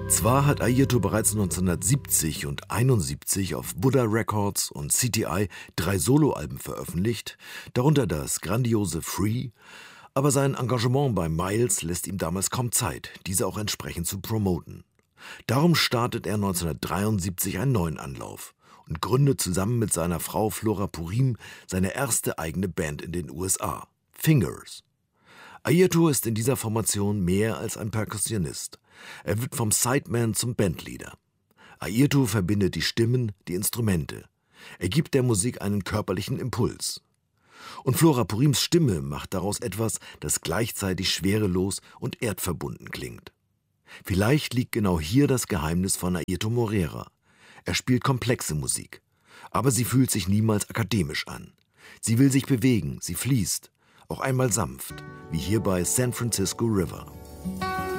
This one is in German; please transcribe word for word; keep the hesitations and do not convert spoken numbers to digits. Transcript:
Zwar hat Airto bereits neunzehnhundertsiebzig und einundsiebzig auf Buddha Records und C T I drei Soloalben veröffentlicht, darunter das grandiose Free, aber sein Engagement bei Miles lässt ihm damals kaum Zeit, diese auch entsprechend zu promoten. Darum startet er neunzehnhundertdreiundsiebzig einen neuen Anlauf und gründet zusammen mit seiner Frau Flora Purim seine erste eigene Band in den U S A, Fingers. Airto ist in dieser Formation mehr als ein Perkussionist. Er wird vom Sideman zum Bandleader. Airto verbindet die Stimmen, die Instrumente. Er gibt der Musik einen körperlichen Impuls. Und Flora Purims Stimme macht daraus etwas, das gleichzeitig schwerelos und erdverbunden klingt. Vielleicht liegt genau hier das Geheimnis von Airto Moreira. Er spielt komplexe Musik, aber sie fühlt sich niemals akademisch an. Sie will sich bewegen, sie fließt, auch einmal sanft, wie hier bei San Francisco River.